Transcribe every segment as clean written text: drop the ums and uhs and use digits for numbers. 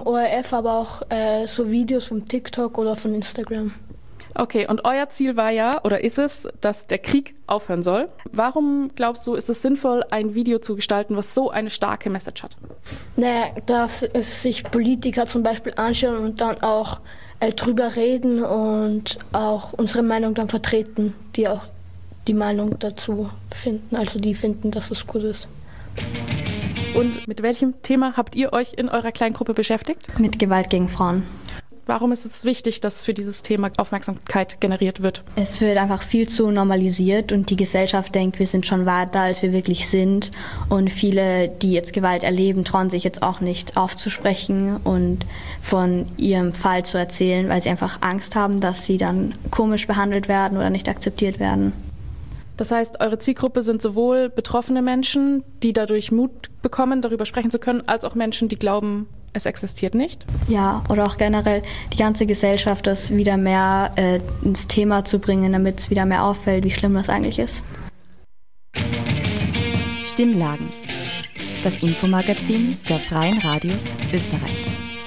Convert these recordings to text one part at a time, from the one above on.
ORF, aber auch so Videos von TikTok oder von Instagram. Okay, und euer Ziel war ja, oder ist es, dass der Krieg aufhören soll. Warum glaubst du, ist es sinnvoll, ein Video zu gestalten, was so eine starke Message hat? Naja, dass es sich Politiker zum Beispiel anschauen und dann auch drüber reden und auch unsere Meinung dann vertreten, die auch die Meinung dazu finden, also die finden, dass es gut ist. Und mit welchem Thema habt ihr euch in eurer Kleingruppe beschäftigt? Mit Gewalt gegen Frauen. Warum ist es wichtig, dass für dieses Thema Aufmerksamkeit generiert wird? Es wird einfach viel zu normalisiert und die Gesellschaft denkt, wir sind schon weiter, als wir wirklich sind. Und viele, die jetzt Gewalt erleben, trauen sich jetzt auch nicht aufzusprechen und von ihrem Fall zu erzählen, weil sie einfach Angst haben, dass sie dann komisch behandelt werden oder nicht akzeptiert werden. Das heißt, eure Zielgruppe sind sowohl betroffene Menschen, die dadurch Mut bekommen, darüber sprechen zu können, als auch Menschen, die glauben, es existiert nicht? Ja, oder auch generell die ganze Gesellschaft, das wieder mehr ins Thema zu bringen, damit es wieder mehr auffällt, wie schlimm das eigentlich ist. Stimmlagen. Das Infomagazin der Freien Radios Österreich.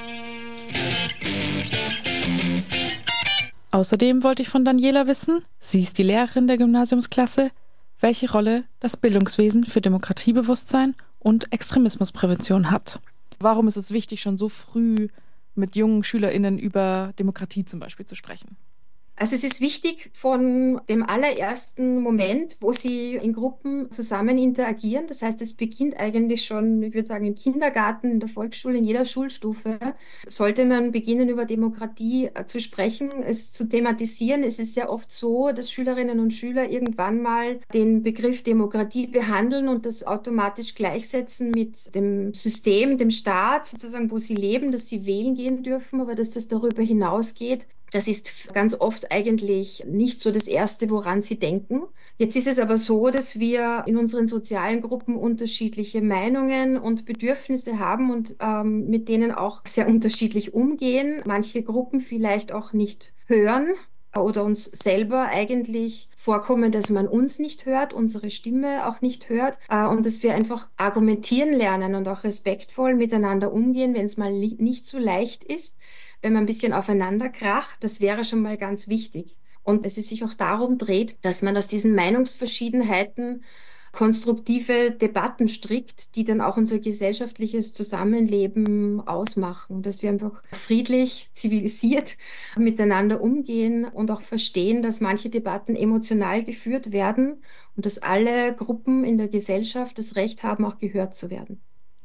Außerdem wollte ich von Daniela wissen, sie ist die Lehrerin der Gymnasiumsklasse, welche Rolle das Bildungswesen für Demokratiebewusstsein und Extremismusprävention hat. Warum ist es wichtig, schon so früh mit jungen SchülerInnen über Demokratie zum Beispiel zu sprechen? Also es ist wichtig von dem allerersten Moment, wo sie in Gruppen zusammen interagieren. Das heißt, es beginnt eigentlich schon, ich würde sagen, im Kindergarten, in der Volksschule, in jeder Schulstufe, sollte man beginnen, über Demokratie zu sprechen, es zu thematisieren. Es ist sehr oft so, dass Schülerinnen und Schüler irgendwann mal den Begriff Demokratie behandeln und das automatisch gleichsetzen mit dem System, dem Staat, sozusagen, wo sie leben, dass sie wählen gehen dürfen, aber dass das darüber hinausgeht. Das ist ganz oft eigentlich nicht so das Erste, woran sie denken. Jetzt ist es aber so, dass wir in unseren sozialen Gruppen unterschiedliche Meinungen und Bedürfnisse haben und mit denen auch sehr unterschiedlich umgehen. Manche Gruppen vielleicht auch nicht hören oder uns selber eigentlich vorkommen, dass man uns nicht hört, unsere Stimme auch nicht hört und dass wir einfach argumentieren lernen und auch respektvoll miteinander umgehen, wenn es mal nicht so leicht ist. Wenn man ein bisschen aufeinander kracht, das wäre schon mal ganz wichtig. Und es sich auch darum dreht, dass man aus diesen Meinungsverschiedenheiten konstruktive Debatten strickt, die dann auch unser gesellschaftliches Zusammenleben ausmachen, dass wir einfach friedlich, zivilisiert miteinander umgehen und auch verstehen, dass manche Debatten emotional geführt werden und dass alle Gruppen in der Gesellschaft das Recht haben, auch gehört zu werden.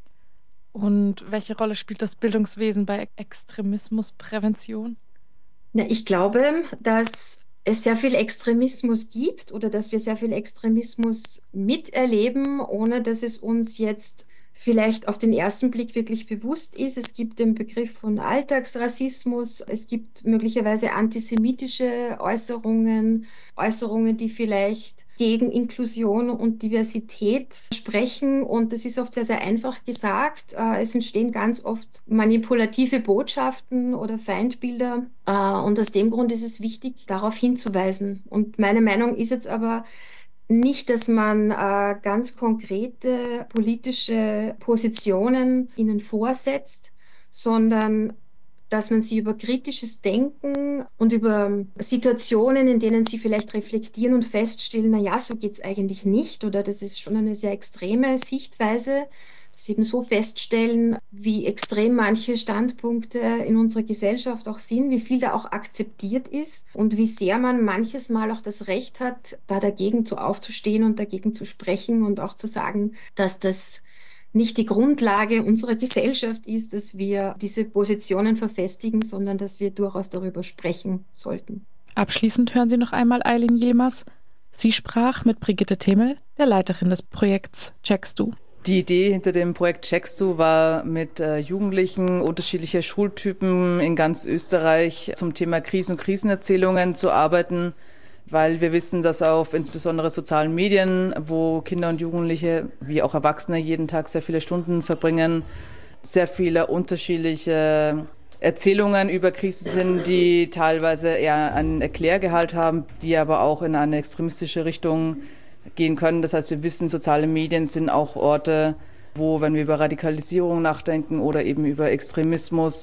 Und welche Rolle spielt das Bildungswesen bei Extremismusprävention? Na, ich glaube, dass es sehr viel Extremismus gibt oder dass wir sehr viel Extremismus miterleben, ohne dass es uns jetzt vielleicht auf den ersten Blick wirklich bewusst ist. Es gibt den Begriff von Alltagsrassismus, es gibt möglicherweise antisemitische Äußerungen, die vielleicht gegen Inklusion und Diversität sprechen. Und das ist oft sehr, sehr einfach gesagt. Es entstehen ganz oft manipulative Botschaften oder Feindbilder. Und aus dem Grund ist es wichtig, darauf hinzuweisen. Und meine Meinung ist jetzt aber, nicht, dass man ganz konkrete politische Positionen ihnen vorsetzt, sondern dass man sie über kritisches Denken und über Situationen, in denen sie vielleicht reflektieren und feststellen, na ja, so geht's eigentlich nicht oder das ist schon eine sehr extreme Sichtweise, dass sie eben so feststellen, wie extrem manche Standpunkte in unserer Gesellschaft auch sind, wie viel da auch akzeptiert ist und wie sehr man manches Mal auch das Recht hat, da dagegen aufzustehen und dagegen zu sprechen und auch zu sagen, dass das nicht die Grundlage unserer Gesellschaft ist, dass wir diese Positionen verfestigen, sondern dass wir durchaus darüber sprechen sollten. Abschließend hören Sie noch einmal Aylin Yilmaz. Sie sprach mit Brigitte Themel, der Leiterin des Projekts Checkst du. Die Idee hinter dem Projekt Checkst du war, mit Jugendlichen unterschiedlicher Schultypen in ganz Österreich zum Thema Krisen und Krisenerzählungen zu arbeiten, weil wir wissen, dass auf insbesondere sozialen Medien, wo Kinder und Jugendliche wie auch Erwachsene jeden Tag sehr viele Stunden verbringen, sehr viele unterschiedliche Erzählungen über Krisen sind, die teilweise eher einen Erklärgehalt haben, die aber auch in eine extremistische Richtung gehen können. Das heißt, wir wissen, soziale Medien sind auch Orte, wo, wenn wir über Radikalisierung nachdenken oder eben über Extremismus,